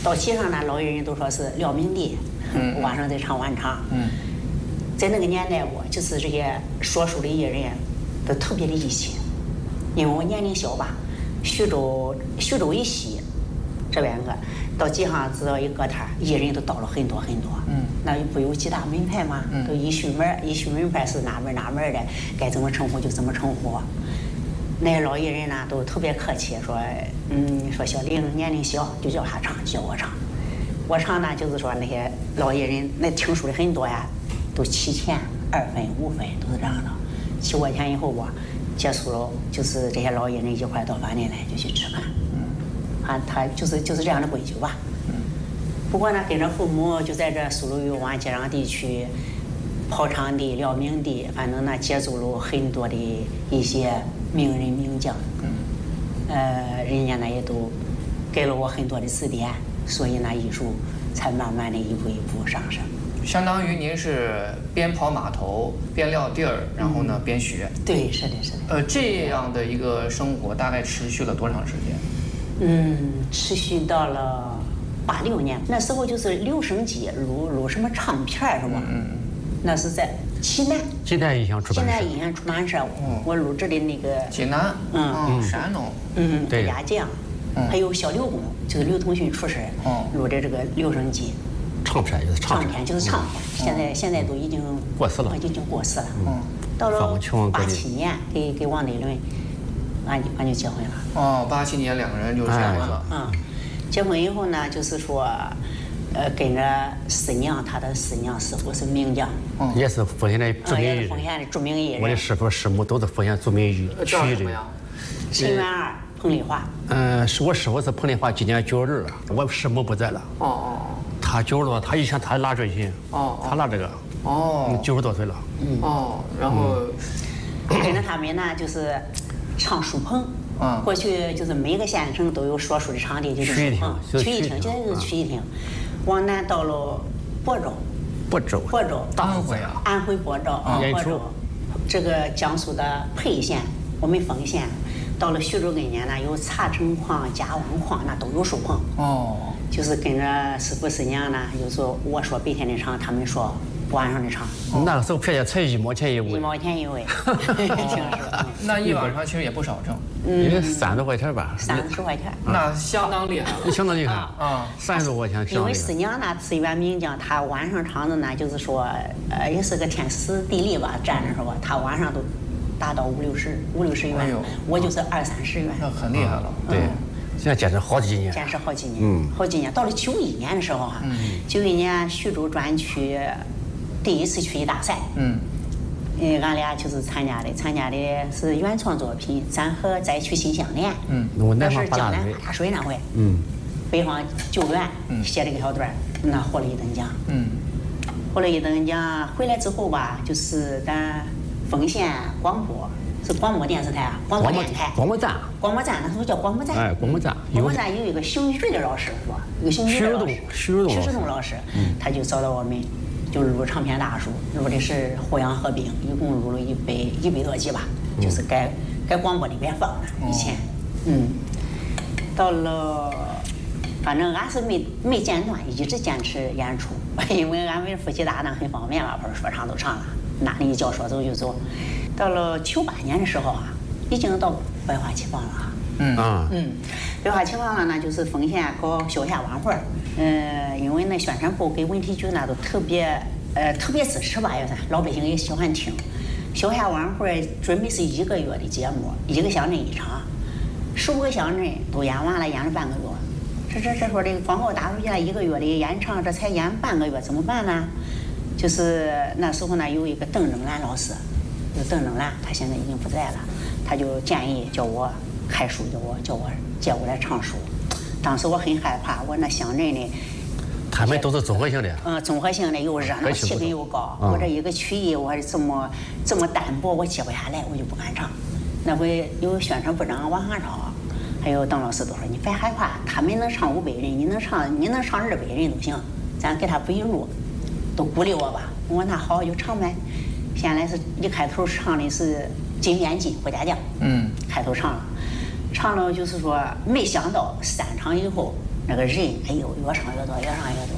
到街上呢，老艺人都说是廖明地，晚上在唱晚场。在那个年代，我就是这些说书的艺人都特别的义气，因为我年龄小吧，徐州一西这边个到街上只要一搁摊，艺人都到了很多很多。那不有几大门派吗？都一序门派是哪门的，该怎么称呼就怎么称呼。那些老艺人呢都特别客气，说小玲年龄小，就叫他唱，叫我唱。我唱呢就是说那些老艺人那听书的很多呀，都7钱、2分、5分都是这样的。7块钱以后吧，结束了就是这些老艺人一块到饭店来就去吃饭。他就是这样的规矩吧。不过呢，跟着父母就在这苏鲁豫湾接壤地区，跑场地、辽明地，反正呢接触了很多的一些名人名将。人家呢也都给了我很多的指点，所以呢艺术才慢慢的一步一步上升。 相当于您是边跑码头边撂地儿，然后呢边学。 对，是的。 这样的一个生活大概持续了多长时间？ 持续到了86年，那时候就是留声机录什么唱片是吧？那是在济南印象出版社，我录制的那个济南，山东， 郭家将，还有小刘工，就是刘同勋出身，录的这个留声机。 唱片， 现在都已经过世了， 已经过世了。到了87年，给王德伦，俺就结婚了。 87年两个人就结婚了。 结婚以后呢，就是说，跟着师娘，他的师娘师傅是名将， 也是丰县的著名艺人。 我的师傅师母都是丰县著名曲艺人。 陈元二、彭丽华。 是我师傅是彭丽华，今年92了，我师母不在了。他90多，他以前他拉这些，他拉这个，90多岁了。 然后跟着他们呢，就是唱书棚。过去就是每个县城都有说书的场地，就是书棚、曲艺厅，就是曲艺厅。往南到了亳州，安徽亳州，这个江苏的沛县，我们丰县，到了徐州跟前呢，有茶城矿、嘉湾矿，那都有书棚。就是跟着师傅师娘呢，有时候我说白天的唱，他们说晚上的唱。 那个时候票价才1毛钱一位。 1毛钱一位。 那一晚上其实也不少挣。 因为30块钱吧。 30块钱。 那相当厉害。 相当厉害，30多块钱。 因为师娘呢，是一员名将，她晚上唱的呢，就是说，也是个天时地利吧，站着是吧？她晚上都达到50-60元，我就是20-30元。 那很厉害了。 对。现在坚持好几年。 好几年。到了91年的时候91年徐州专区第一次曲艺大赛，俺俩就是参加的是原创作品《咱和再曲心相连》，那是江南发大水那回，北方救援写了一小段，那获了1等奖，获了1等奖，回来之后吧，就是咱丰县广播。是广播电视台啊，广播电台， 广播站， 那时候叫广播站。 广播站有一个邢玉的老师是吧？一个邢玉的老师，徐世栋老师，他就找到我们，就录唱片大书，录的是《胡杨合并》，一共录了100多集吧，就是该广播里边放的。以前，到了，反正俺是没间断，一直坚持演出，因为俺们夫妻搭档很方便嘛，说唱都唱了，哪里一叫说走就走。到了98年的时候已经到百花齐放了百花齐放了呢，就是丰县搞小夏晚会，因为那宣传部跟文体局呢都特别支持吧，也算老百姓也喜欢听。小夏晚会准备是1个月的节目，1个乡镇1场，15个乡镇都演完了，演了半个月。这说这个广告打出去了1个月的演唱，这才演半个月，怎么办呢？就是那时候呢，有一个邓正兰老师。邓正兰，他现在已经不在了，他就建议叫我开书，叫我接过来唱书。当时我很害怕，我那乡镇的， 他们都是综合性的， 综合性的又热闹，气氛又高。我这一个曲艺，我这么单薄，我接不下来，我就不敢唱。那回有宣传部长王汉超，还有邓老师都说你别害怕，他们能唱500人，你能唱200人都行，咱给他补一路，都鼓励我吧。我说那好，就唱呗。现在是一开头唱的是《金边记》郭家将，开头唱了就是说没想到3场以后那个人，哎呦，越上越多，越上越多。